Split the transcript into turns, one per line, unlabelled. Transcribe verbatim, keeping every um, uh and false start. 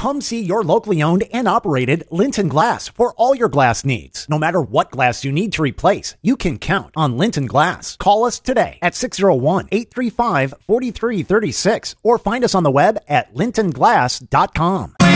Come see your locally owned and operated Linton Glass for all your glass needs. No matter what glass you need to replace, you can count on Linton Glass. Call us today at six oh one, eight three five, four three three six or find us on the web at linton glass dot com.